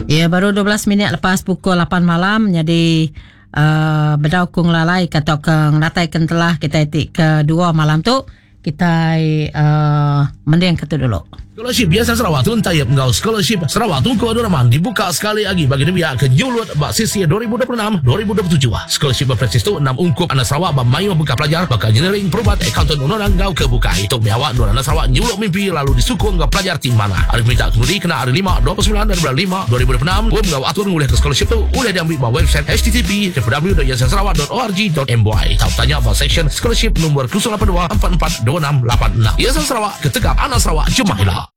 Ya, baru 12 minit lepas pukul 8 malam. Jadi berdaukung lalai kata keng natai kentelah kita etik kedua malam tu. Kita mending kata dulu. Scholarship biasa Sarawak tu entah ngau scholarship Sarawak tu kedua raman dibuka sekali lagi bagi dia ke julut bak sesi 2026-2027. Scholarship berpresis tu 6 ungkup anak Sarawak bermayu buka pelajar bakal engineering perubat accountant undang ngau ke buka itu biawak dua anak Sarawak nyuluk mimpi lalu disukung ke pelajar tim mana. Hari minta kemudi kena hari 5/29 dan bulan 5 2026 ngau atur ngulih ke scholarship tu boleh diambil bawah website http://www.yayasan-sarawak.org.my. Tahu tanya bawah section scholarship nombor 082 44 2686. Yayasan Sarawak ketegap anak Sarawak jemahilah.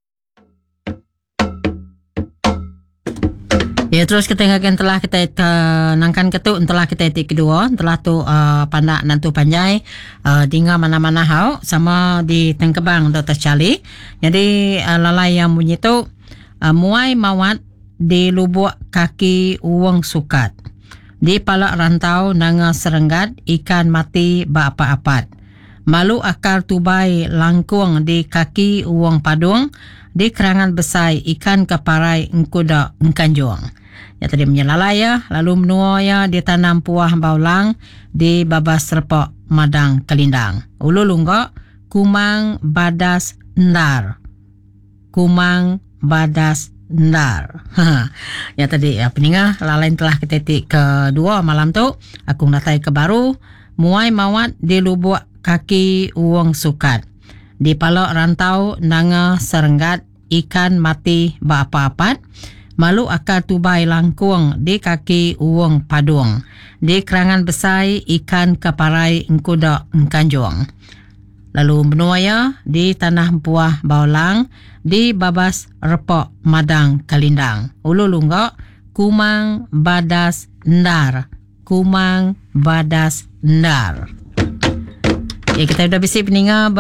Ya, terus kita ingatkan telah kita nangkan ketuk telah kita etik kedua telah tu pandak nantu panjai tinggal mana-mana hau sama di Tengkebang Dr. Charlie. Jadi lalai yang bunyi tu muai mawat di lubuk kaki uang sukat di palak rantau nanga serenggat ikan mati ba-apa-apat malu akar tubai langkung di kaki uang padung di kerangan besai ikan keparai engkuda engkanjuang. Ya tadi menyelalai ya, lalu menua ya ditanam puah baulang di babas repok Madang Kelindang. Ulu lunggok kumang badas ndar. Kumang badas ndar. Ya tadi ya peningah lalain telah kita etik kedua malam tu. Aku natai ke baru muai mawat di lubuk kaki uang sukat. Di palok rantau nanga serenggat ikan mati ba-apa-apat. Malu akar tubai langkung di kaki uang padung. Di kerangan besai ikan keparai engkuda engkanjuang. Lalu benua ya di tanah buah baulang di babas repok Madang Kelindang. Ulu lunggok kumang badas ndar. Kumang badas ndar. Ya, kita sudah bisi peninga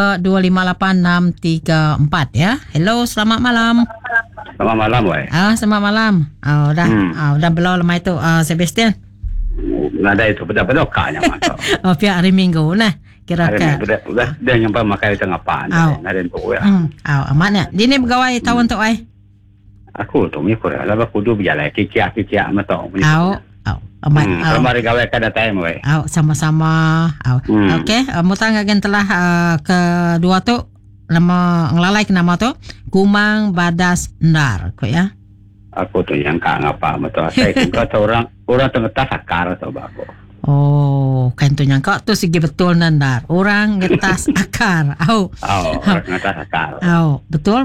258634 ya. Hello, selamat malam. Selamat malam, wei. Selamat malam. Dah belau lemai tu Sebastian. Nada itu betul-betul kanya mata. Pihak hari Minggu nah. Kira-kira. Udah dia nyampai makai tengah pan. Nada itu ya. Amatnya. Dini bergawai tahun tu ai. Aku tu mikir lah aku dulu berjalan kiki-kiki mata. Amat. Mari gawe kada time wei. Sama-sama. Okey, mutang agen telah kedua tu nama ngelalai ke nama tu kumang badas ndar ko ya. Aku tu yang ngapa mata saya kata orang tengah tasakar atau bako. Oh, kan tu nyangka tu segi betul nandar. Orang ngetas akar. Orang ngetas akar. Betul.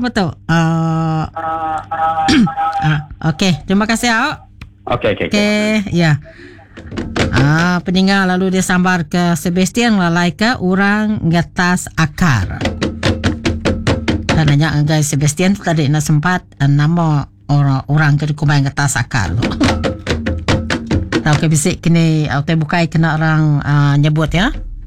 Okey, terima kasih Okey. Ya. Peninggal lalu dia sambar ke Sebastian lalai ke orang ngetas akar. Nanya guys Sebastian tadi nak sempat nama orang ke kumai ngetas akar tu. Tahu ke bisik kini auto bukai kena orang nyebut ya.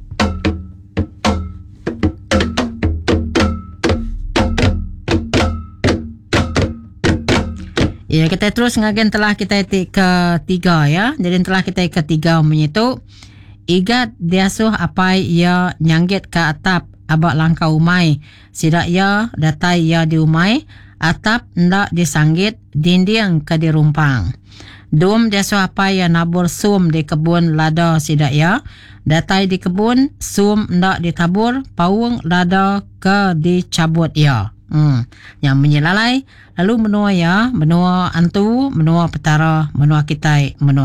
Ya, kita terus ngagen telah kita etik ketiga ya. Jadi telah kita ketiga menyitu igat diasuh apai ia nyanggit ke atap abak langkah umai. Sidak ia datai ia di umai, atap ndak disanggit, dinding ke dirumpang. Dum diasuh apai ia nabur sum di kebun lada sidak ia. Datai di kebun, sum ndak ditabur, pawung lada ke dicabut ia. Yang menyelalai lalu menua ya, menua antu, menua petara, menua kitai, menua